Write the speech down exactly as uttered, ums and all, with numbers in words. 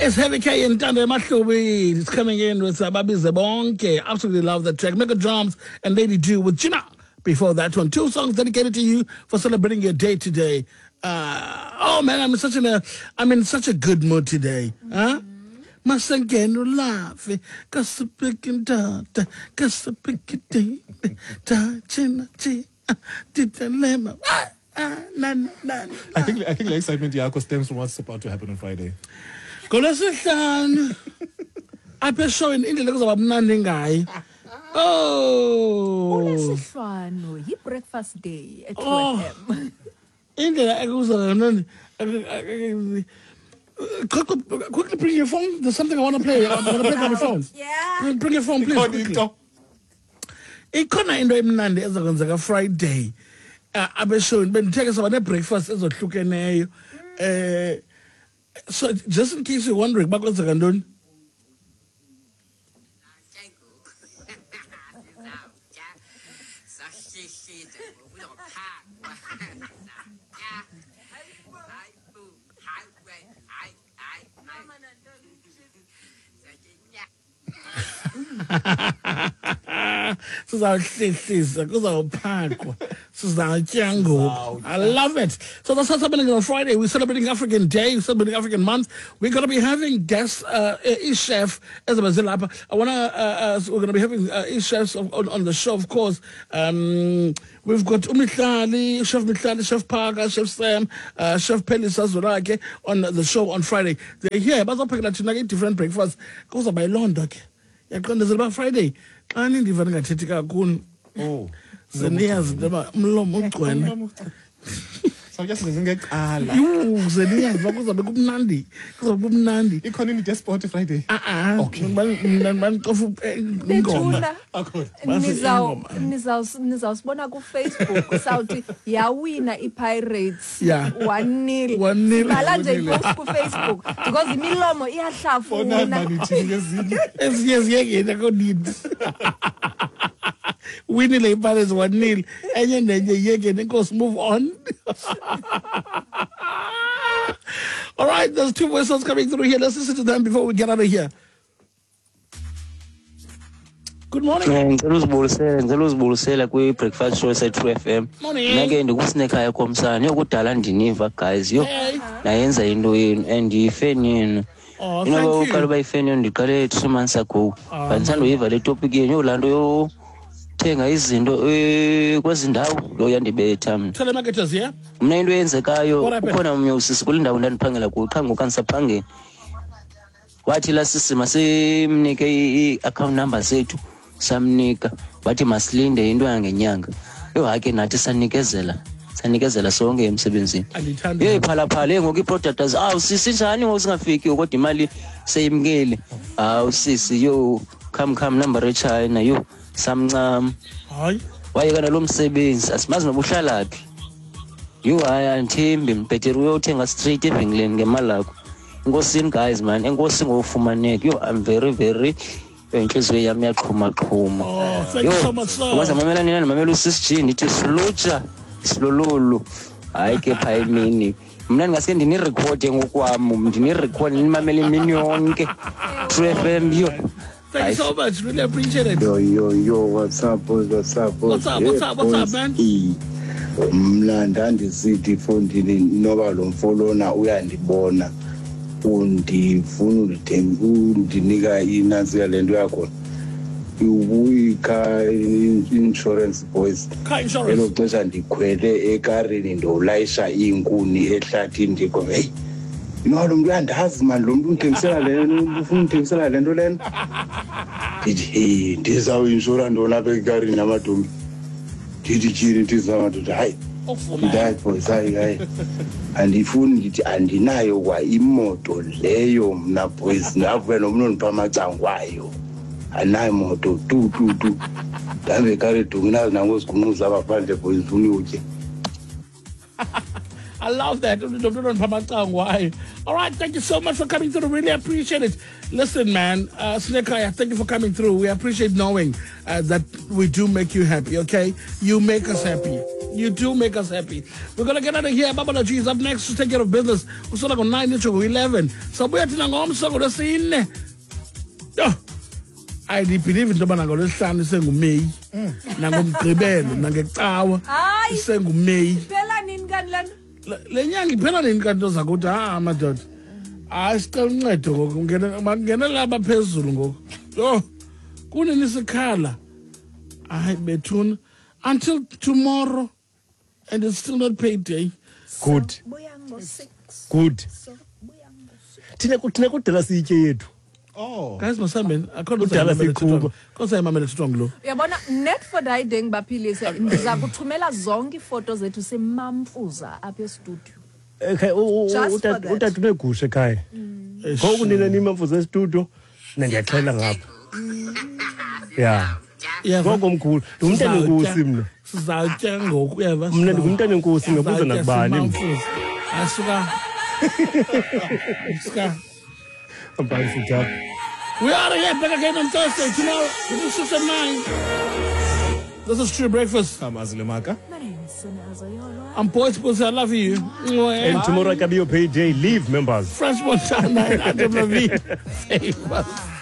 It's Heavy K and Tande Mahlubi. It's coming in with Babize Bonke. Absolutely love that track. Mega Drums and Lady Jew with Gina. Before that one, two songs dedicated to you for celebrating your day today. Uh, oh man, I'm in such a I'm in such a good mood today. Huh? Masangeno laugh, Casapikin data, Casapikin data, China, Titalema. I think I think the excitement Yako stems from what's about to happen on Friday. Kolasihlanu. Aphe showing indlela kuzoba mnandi ngayo. Oh. Kolasihlanu yi breakfast day at two F M. Indlela ekuzoba mnandi. Quickly bring your phone. There's something I want to play. I want to play on my phone. Yeah. Bring your phone, please. Quickly. Ikhona into emnandi ezokwenzeka Friday. Uh, Abe showing benditheke soba ne breakfast ezohlukeneyo. Eh So, just in case you're wondering, what was the Gandun? I love it. So that's what's happening on Friday. We're celebrating African Day. We're celebrating African Month. We're going to be having guests, uh, East Chef, as I want to, uh, we're going to be having uh, East Chefs on, on the show, of course. Um, we've got Umitlali, Chef Mitlali, Chef Parker, Chef Sam, uh, Chef Pelisa Zorake on the show on Friday. They're here, but I'm picking up tonight different breakfast. Goes by London. Yeah, it's about Friday. I need even to take a gun. Oh, Zenias, the Mlom. So I guess doesn't get ah. You Zenias, what was a good Nandi? Because of Nandi. You can't even just sport Friday. Ah ah. Okay. Man, Nethuna nizau nizau nizawusibona ku Facebook usawuthi yawina iPirates Yeah. one nil One nil. bhala nje post ku Facebook because imilomo iyahlafuna Yes, yes, yes, I got need. Winning the Palace one nil. And then you can go move on. All right, there's two whistles coming through here. Let's listen to them before we get out of here. Good morning. Ngicela uzibulisele ngicela uzibulisele kwi breakfast show set two F M. Ngeke ndikusneka ya komsana yokudala ndiniva guys yo. Nayenza into yenu and ifeni yenu. Oh, you know thank you. ukaloba ifeni yenu ndiqale three months ago. Bandisanda uyiva le topic yenu yolando yo thenga izinto eh kwezindawo lo yandibetha mina. Telemarketers here. Mina into eyenzekayo ukhona umnye usisi kulindawo ndandiphangela kuyo qha ngokansaphangeni. Wathi la sisima simnike i-account number zethu samnika wathi masilinde into yangenyanga. Yo hake nathi sanikezela sanikezela sonke emsebenzini. Hey phala phala ngoku iproducts aw sisi njani ngosingafiki kodwa imali seyimkele. Aw sisi yo come come number eChina yo samncam. Hayi. Wayekana lo msebenzi asimazi nobuhlala phi. Yo haya nthimbi mbheteri uyothenga straight eVengland ngemalakho. Ngosini guys man enkosi ngofumaneke. Yo I'm very very inhliziyo yami yaqhuma qhuma. Oh, thank you so much sir. Waza mamela nina nomamela usisi G nithi silutsha silololo. Hayi ke pha emini. Mina ngase ndini record ngokwami ndini record nimamela imini yonke. two F M yo. Thank you so much. Really appreciate it. Yo, yo, yo, what's up, boys? What's up, boys? What's up? What's up? What's up, man? Mna ndandisithi fondini noba lo mfolona uyandibona undifuna ulithenga undinika inansi yalento yakho ubuyika insurance boys Car insurance. elo xesha ndikhwele ekarini ndolayisha inkuni ehlathini ndiko hey no lo muntu uyandazi mani lo muntu undithengisela lento ufuna undithengisela lento lena ndithi hey ndizawuinsura ndolapha ekarini namadumbi ndithi tyhini ndizama ndithi hayi ndayi boys hayi hayi andifuni ndithi andinayo kwa imoto leyo mna boys ndavuke nomntu ondipha amacangwayo anayo moto tu tu tu dambe kare dunginazi nangozigunuza abaphandle boys ufuna utye. I love that. All right, thank you so much for coming through. Really appreciate it. Listen, man, uh, Snekaya, thank you for coming through. We appreciate knowing uh, that we do make you happy, okay? You make us happy. You too make us happy. We're going to get out of here. Babala G is up next to take care of business. We're still on nine, it's eleven. So we're going to go to oh, I believe in the man. I'm going to stand and say, May. I'm going to rebel. I'm going to tower. Ay, say, May. phela nini kanti lana? Lenyanga iphela nini kanti ozakuthi ah madoda. Hayi sicela uncedo ngoku ngena ngena laba phezulu ngoku. Yo. Kunini sikhala. Hayi bethuna until tomorrow. And it's still not payday. Good. Good. Thina kuthina kudala sitye yethu. Oh. Guys masambeni akho udala sikhulu. Kosa imamela thithwa ngilo. Uyabona net for that day ngibaphilise ndiza kuthumela zonke ifoto zethu semamfuza apha e-studio. Okay, utata unegusha ekhaya. Ngoku nina nimamfuza e-studio nandiyaxhela ngapha. Yeah. Yeah, ngoku omkhulu. Ngumntana enkosi mina. Sizawutya ngoku uyeva. Mina ndingumntana enkosi ngabuza nakubani. Asuka. Asuka. Abhali sithatha. We are here back again on Thursday tomorrow. Between six and nine. This is True Breakfast. I'm Azile Maka. I'm Boys Pussy. I love you. And tomorrow can be your payday. Leave members. Fresh Montana and Adam Levine. Save us.